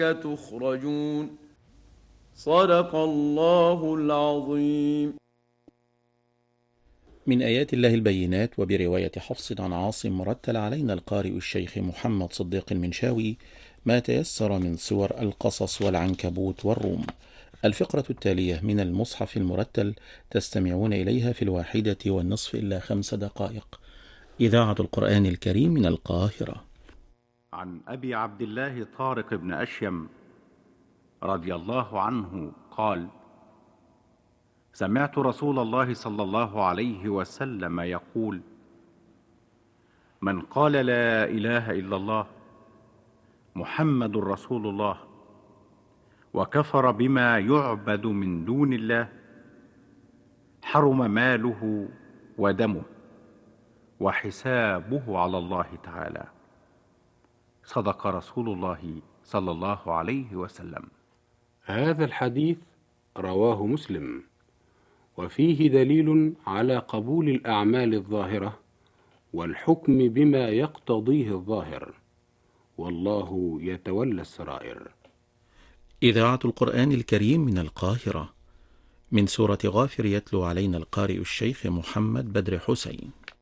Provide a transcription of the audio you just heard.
تخرجون. صدق الله العظيم. من آيات الله البينات، وبرواية حفص عن عاصم رتل علينا القارئ الشيخ محمد صديق المنشاوي ما تيسر من سور القصص والعنكبوت والروم. الفقرة التالية من المصحف المرتل تستمعون إليها في 1:30 إلا 5 دقائق. إذاعة القرآن الكريم من القاهرة. عن أبي عبد الله طارق بن أشيم رضي الله عنه قال: سمعت رسول الله صلى الله عليه وسلم يقول: من قال لا إله إلا الله محمد رسول الله وكفر بما يعبد من دون الله حرم ماله ودمه وحسابه على الله تعالى. صدق رسول الله صلى الله عليه وسلم. هذا الحديث رواه مسلم، وفيه دليل على قبول الأعمال الظاهرة والحكم بما يقتضيه الظاهر، والله يتولى السرائر. إذاعة القرآن الكريم من القاهرة. من سورة غافر يتلو علينا القارئ الشيخ محمد بدر حسين.